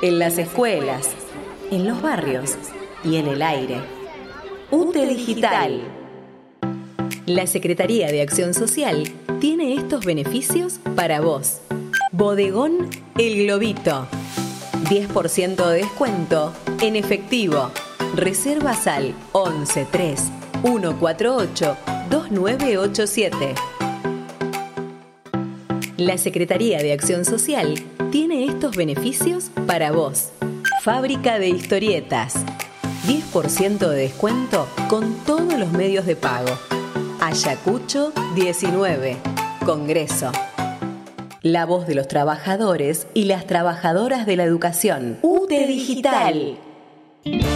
en las escuelas, en los barrios y en el aire. UTE Digital. La Secretaría de Acción Social tiene estos beneficios para vos. Bodegón El Globito. 10% de descuento en efectivo. Reservas al 11 3 148 2987. La Secretaría de Acción Social tiene estos beneficios para vos. Fábrica de historietas. 10% de descuento con todos los medios de pago. Ayacucho 19. Congreso. La voz de los trabajadores y las trabajadoras de la educación. UTE Digital.